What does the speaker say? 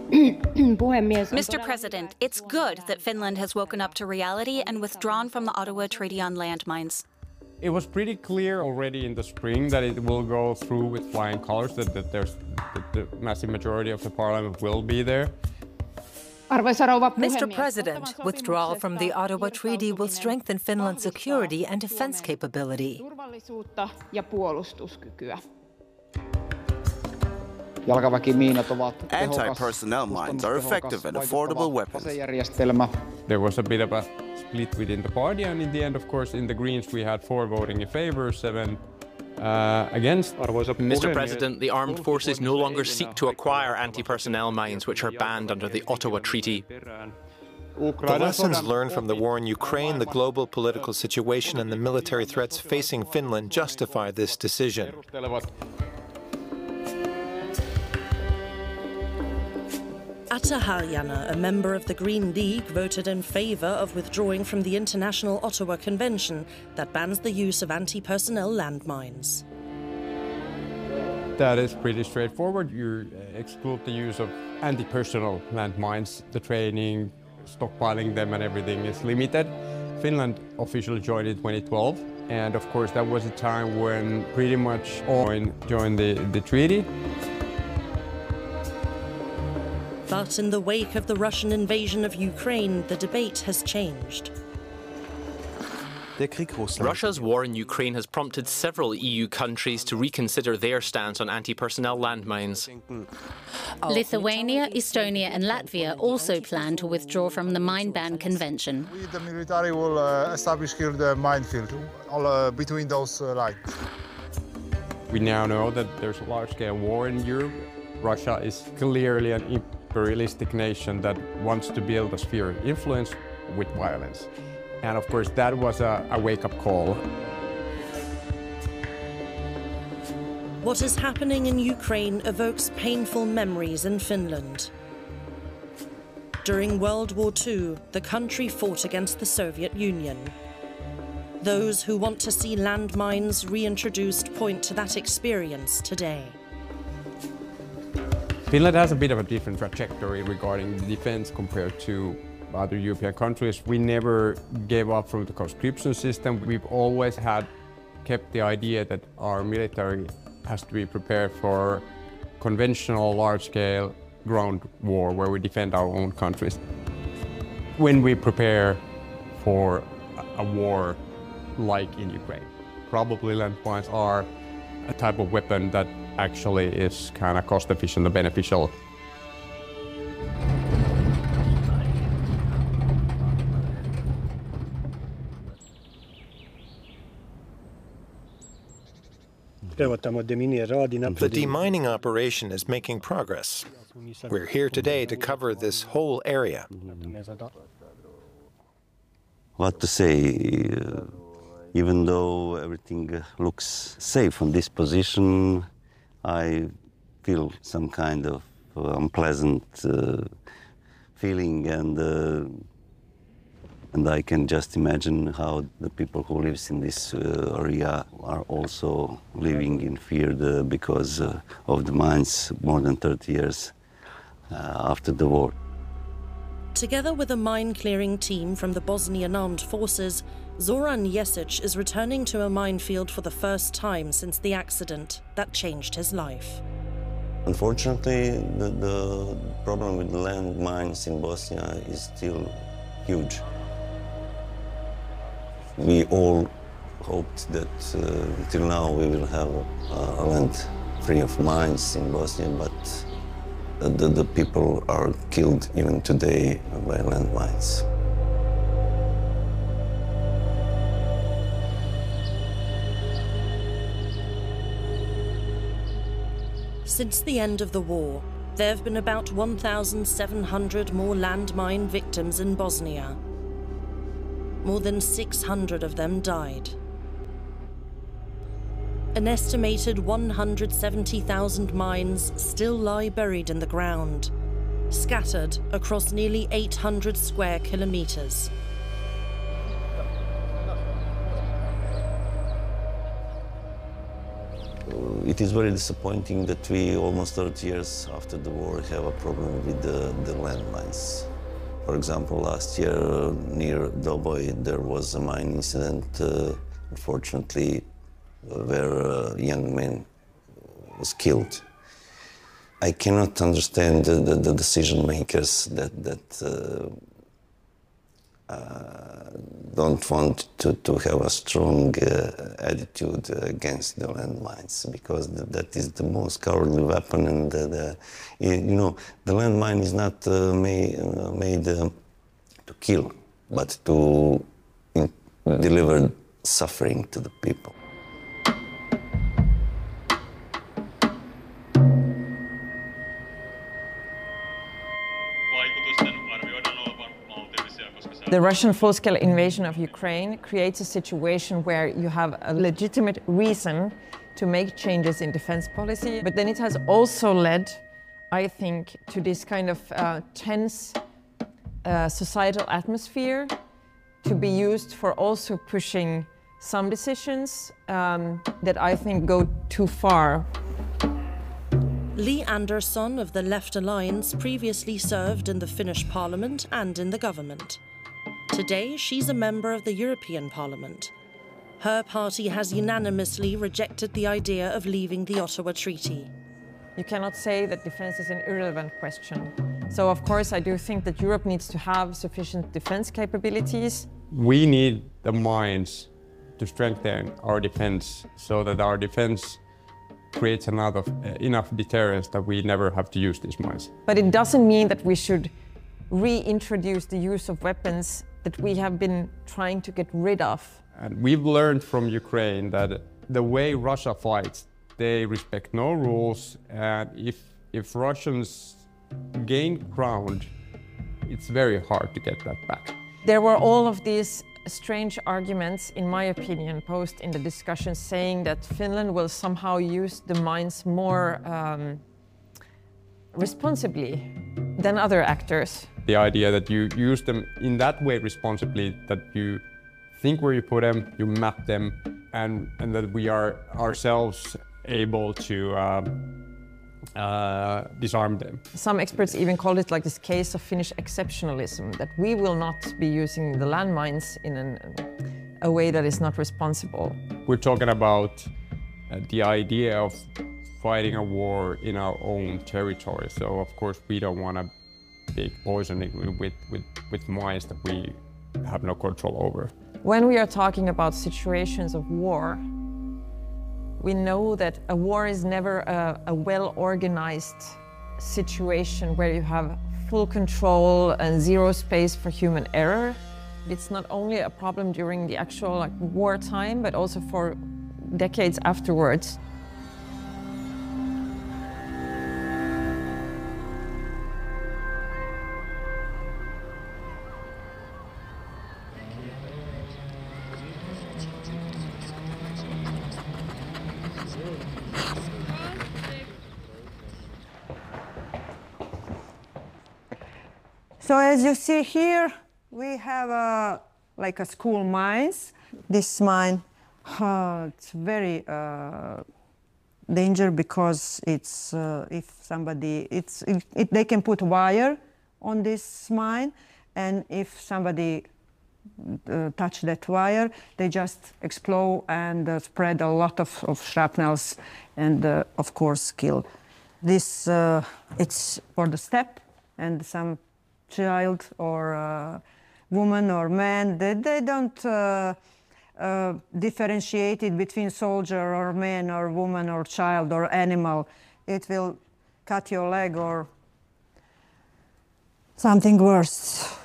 Mr. President, it's good that Finland has woken up to reality and withdrawn from the Ottawa Treaty on Landmines. It was pretty clear already in the spring that it will go through with flying colors, that the massive majority of the parliament will be there. Mr. President, withdrawal from the Ottawa Treaty will strengthen Finland's security and defense capability. Anti-personnel mines are effective and affordable weapons. There was a bit of a split within the party, and in the end, of course, in the Greens, we had 4 voting in favor, 7 against. Mr. President, the armed forces no longer seek to acquire anti-personnel mines, which are banned under the Ottawa Treaty. The lessons learned from the war in Ukraine, the global political situation, and the military threats facing Finland justify this decision. Atte Harjanne, a member of the Green League, voted in favour of withdrawing from the International Ottawa Convention that bans the use of anti-personnel landmines. That is pretty straightforward. You exclude the use of anti-personnel landmines. The training, stockpiling them and everything is limited. Finland officially joined in 2012, and of course that was a time when pretty much all joined the treaty. But in the wake of the Russian invasion of Ukraine, the debate has changed. Russia's war in Ukraine has prompted several EU countries to reconsider their stance on anti-personnel landmines. Lithuania, Estonia and Latvia also plan to withdraw from the Mine Ban Convention. We, the military, will establish here the minefield between those lines. We now know that there's a large-scale war in Europe. Russia is clearly an imperialistic nation that wants to build a sphere of influence with violence. And of course, that was a wake-up call. What is happening in Ukraine evokes painful memories in Finland. During World War II, the country fought against the Soviet Union. Those who want to see landmines reintroduced point to that experience today. Finland has a bit of a different trajectory regarding the defense compared to other European countries. We never gave up from the conscription system. We've always kept the idea that our military has to be prepared for conventional large-scale ground war where we defend our own countries. When we prepare for a war like in Ukraine, probably landmines are a type of weapon that actually is kind of cost-efficient and beneficial. The demining operation is making progress. We're here today to cover this whole area. What to say? Even though everything looks safe from this position, I feel some kind of unpleasant feeling, and I can just imagine how the people who live in this area are also living in fear because of the mines more than 30 years after the war. Together with a mine-clearing team from the Bosnian Armed Forces, Zoran Jesic is returning to a minefield for the first time since the accident that changed his life. Unfortunately, the problem with the landmines in Bosnia is still huge. We all hoped that until now we will have a land free of mines in Bosnia, but the people are killed even today by landmines. Since the end of the war, there have been about 1,700 more landmine victims in Bosnia. More than 600 of them died. An estimated 170,000 mines still lie buried in the ground, scattered across nearly 800 square kilometers. It It is very disappointing that we, almost 30 years after the war, have a problem with the landmines. For example, last year near Doboj there was a mine incident, unfortunately, where a young man was killed. I cannot understand the decision makers that don't want to have a strong attitude against the landmines, because that is the most cowardly weapon, and you know, the landmine is not made to kill, but to deliver suffering to the people. The Russian full-scale invasion of Ukraine creates a situation where you have a legitimate reason to make changes in defense policy, but then it has also led, I think, to this kind of tense societal atmosphere to be used for also pushing some decisions that I think go too far. Li Andersson of the Left Alliance previously served in the Finnish parliament and in the government. Today, she's a member of the European Parliament. Her party has unanimously rejected the idea of leaving the Ottawa Treaty. You cannot say that defense is an irrelevant question. So, of course, I do think that Europe needs to have sufficient defense capabilities. We need the mines to strengthen our defense so that our defense creates enough deterrence that we never have to use these mines. But it doesn't mean that we should reintroduce the use of weapons that we have been trying to get rid of. And we've learned from Ukraine that the way Russia fights, they respect no rules, and if Russians gain ground, it's very hard to get that back. There were all of these strange arguments, in my opinion, posed in the discussion, saying that Finland will somehow use the mines more responsibly than other actors. The idea that you use them in that way responsibly, that you think where you put them, you map them, and that we are ourselves able to disarm them. Some experts even call it like this case of Finnish exceptionalism, that we will not be using the landmines in a way that is not responsible. We're talking about the idea of fighting a war in our own territory, so of course we don't want to be poisoning with mines that we have no control over. When we are talking about situations of war, we know that a war is never a well-organized situation where you have full control and zero space for human error. It's not only a problem during the actual wartime, but also for decades afterwards. So as you see here, we have like a school mines. This mine, it's very dangerous because it's if somebody, they can put wire on this mine, and if somebody touch that wire, they just explode and spread a lot of shrapnels and of course kill. This it's for the steppe, and some child or woman or man, they don't differentiate it between soldier or man or woman or child or animal. It will cut your leg or something worse.